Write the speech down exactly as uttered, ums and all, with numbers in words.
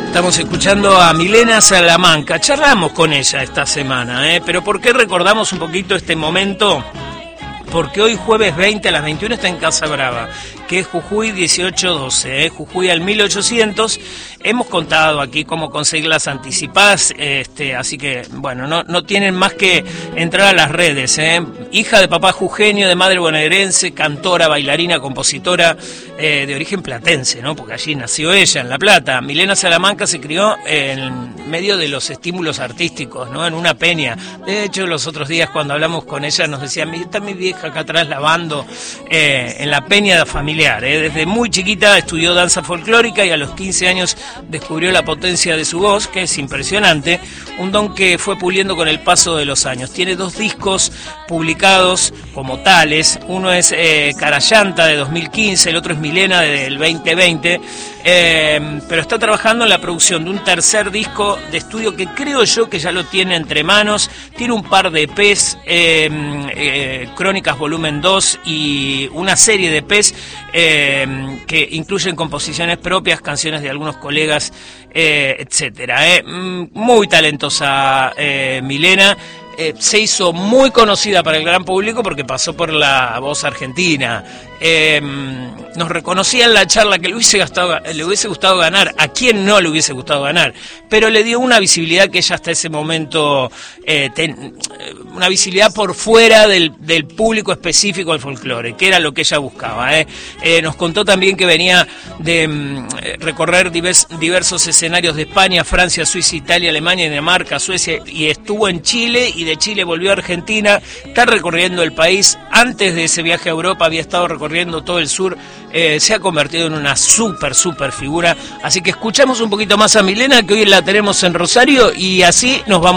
Estamos escuchando a Milena Salamanca. Charlamos con ella esta semana, ¿eh? Pero ¿por qué recordamos un poquito este momento? Porque hoy jueves veinte a las veintiuna está en Casa Brava, que es Jujuy dieciocho doce, ¿eh? Jujuy al mil ochocientos. Hemos contado aquí cómo conseguirlas anticipadas, este, así que, bueno, no, no tienen más que entrar a las redes, ¿eh? Hija de papá jujeño, de madre bonaerense, cantora, bailarina, compositora, eh, de origen platense, ¿no? Porque allí nació ella, en La Plata. Milena Salamanca se crió en medio de los estímulos artísticos, ¿no? En una peña. De hecho, los otros días cuando hablamos con ella nos decía, está mi vieja acá atrás lavando, eh, en la peña familiar, ¿eh? Desde muy chiquita estudió danza folclórica y a los quince años descubrió la potencia de su voz, que es impresionante, un don que fue puliendo con el paso de los años. Tiene dos discos publicados como tales, uno es eh, Carayanta de dos mil quince, el otro es Milena del veinte veinte, eh, pero está trabajando en la producción de un tercer disco de estudio que creo yo que ya lo tiene entre manos. Tiene un par de E Pes, eh, eh, Crónicas volumen dos y una serie de E Pes eh, que incluyen composiciones propias, canciones de algunos colegas, eh, etcétera. Eh. Muy talentosa eh, Milena. Eh, se hizo muy conocida para el gran público porque pasó por La Voz Argentina. Eh, nos reconocía en la charla que le hubiese, gastado, le hubiese gustado ganar, a quien no le hubiese gustado ganar, pero le dio una visibilidad que ella hasta ese momento, eh, ten, una visibilidad por fuera del, del público específico del folclore, que era lo que ella buscaba. Eh. Eh, nos contó también que venía de mm, recorrer divers, diversos escenarios de España, Francia, Suiza, Italia, Alemania, Dinamarca, Suecia, y estuvo en Chile, y de Chile volvió a Argentina. Está recorriendo el país. Antes de ese viaje a Europa había estado recorriendo todo el sur. Eh, se ha convertido en una súper, súper figura. Así que escuchamos un poquito más a Milena, que hoy la tenemos en Rosario, y así nos vamos.